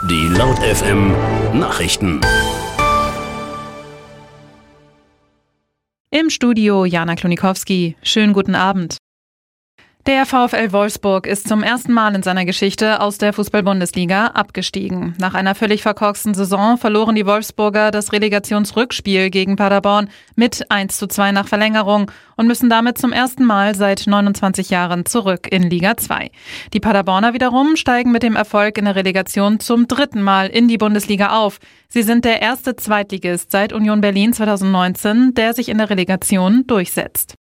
Die Laut FM Nachrichten. Im Studio Jana Klonikowski. Schönen guten Abend. Der VfL Wolfsburg ist zum ersten Mal in seiner Geschichte aus der Fußball-Bundesliga abgestiegen. Nach einer völlig verkorksten Saison verloren die Wolfsburger das Relegationsrückspiel gegen Paderborn mit 1:2 nach Verlängerung und müssen damit zum ersten Mal seit 29 Jahren zurück in Liga 2. Die Paderborner wiederum steigen mit dem Erfolg in der Relegation zum dritten Mal in die Bundesliga auf. Sie sind der erste Zweitligist seit Union Berlin 2019, der sich in der Relegation durchsetzt.